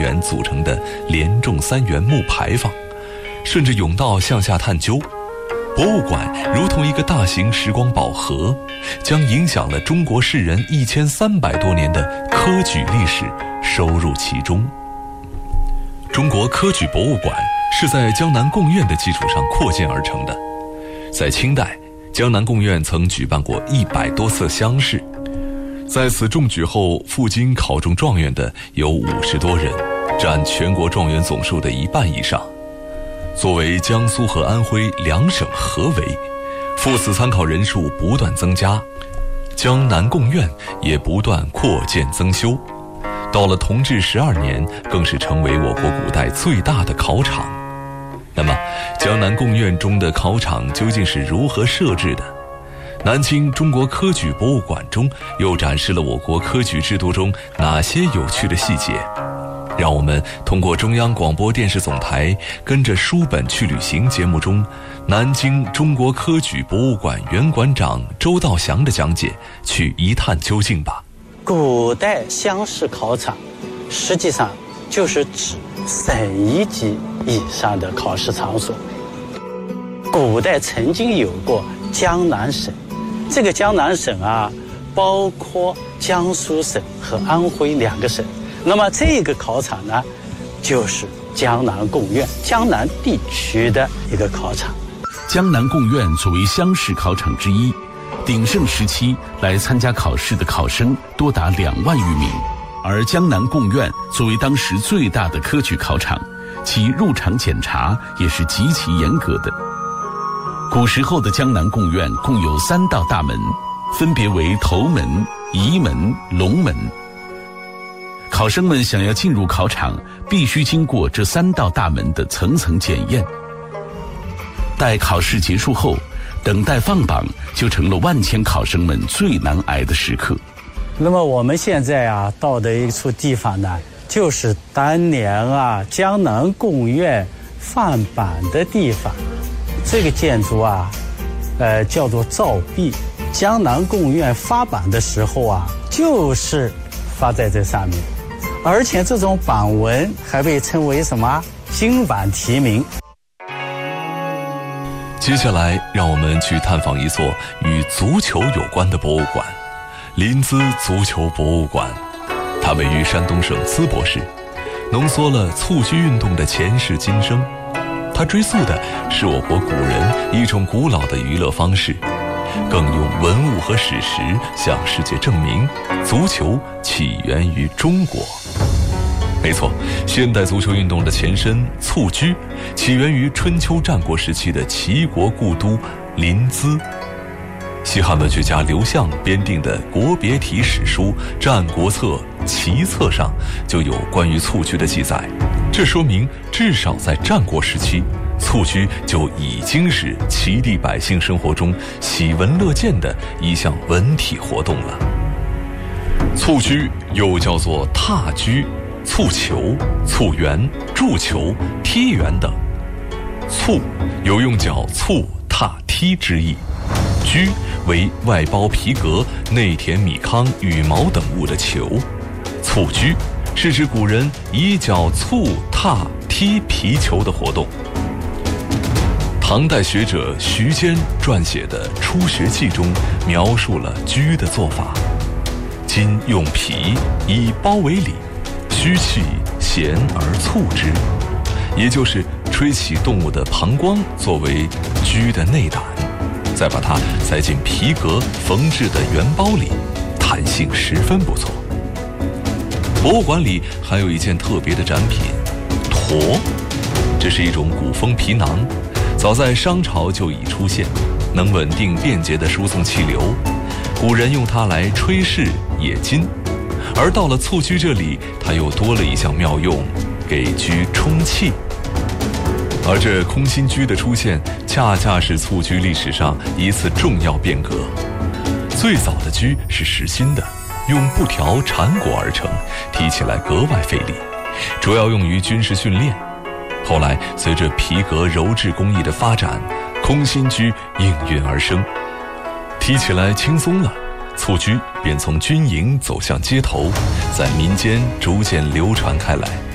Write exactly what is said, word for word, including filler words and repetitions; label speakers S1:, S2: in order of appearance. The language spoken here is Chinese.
S1: 员组成的连众三元木牌坊，顺着甬道向下探究，博物馆如同一个大型时光宝盒，将影响了中国世人一千三百多年的科举历史收入其中。中国科举博物馆是在江南贡院的基础上扩建而成的。在清代，江南贡院曾举办过一百多次乡试，在此中举后赴京考中状元的有五十多人，占全国状元总数的一半以上。作为江苏和安徽两省合围，赴此参考人数不断增加，江南贡院也不断扩建增修。到了同治十二年，更是成为我国古代最大的考场。那么，江南贡院中的考场究竟是如何设置的？南京中国科举博物馆中又展示了我国科举制度中哪些有趣的细节？让我们通过中央广播电视总台跟着书本去旅行节目中南京中国科举博物馆原馆长周道祥的讲解去一探究竟吧。
S2: 古代乡试考场实际上就是指省一级以上的考试场所。古代曾经有过江南省，这个江南省啊，包括江苏省和安徽两个省。那么这个考场呢，就是江南贡院，江南地区的一个考场。
S3: 江南贡院作为乡试考场之一，鼎盛时期来参加考试的考生多达两万余名。而江南贡院作为当时最大的科举考场，其入场检查也是极其严格的。古时候的江南贡院共有三道大门，分别为头门、仪门、龙门。考生们想要进入考场，必须经过这三道大门的层层检验。待考试结束后，等待放榜就成了万千考生们最难挨的时刻。
S2: 那么我们现在啊到的一处地方呢，就是当年啊江南贡院放榜的地方。这个建筑啊，呃叫做照壁。江南贡院发榜的时候啊，就是发在这上面。而且这种榜文还被称为什么？金榜题名。
S1: 接下来，让我们去探访一座与足球有关的博物馆——临淄足球博物馆。它位于山东省淄博市，浓缩了蹴鞠运动的前世今生。它追溯的是我国古人一种古老的娱乐方式，更用文物和史实向世界证明足球起源于中国。没错，现代足球运动的前身蹴鞠起源于春秋战国时期的齐国故都临淄。西汉文学家刘向编订的国别体史书《战国策·齐策》上就有关于蹴鞠的记载，这说明至少在战国时期，蹴鞠就已经是齐地百姓生活中喜闻乐见的一项文体活动了。蹴鞠又叫做踏鞠、蹴球、蹴圆、筑球、踢圆等。蹴有用脚蹴、踏、踢之意，鞠为外包皮革、内填米糠、羽毛等物的球。蹴鞠是指古人以脚蹴、踏、踢皮球的活动。唐代学者徐坚撰写的《初学记》中描述了鞠的做法：今用皮以包为里，虚气弦而蹴之，也就是吹起动物的膀胱作为鞠的内胆，再把它塞进皮革缝制的圆包里，弹性十分不错。博物馆里还有一件特别的展品——橐，这是一种古风皮囊，早在商朝就已出现，能稳定便捷地输送气流，古人用它来吹拭冶金。而到了蹴鞠这里，它又多了一项妙用，给鞠充气。而这空心鞠的出现，恰恰是蹴鞠历史上一次重要变革。最早的鞠是实心的，用布条缠裹而成，提起来格外费力，主要用于军事训练。后来随着皮革鞣制工艺的发展，空心鞠应运而生，提起来轻松了，蹴鞠便从军营走向街头，在民间逐渐流传开来。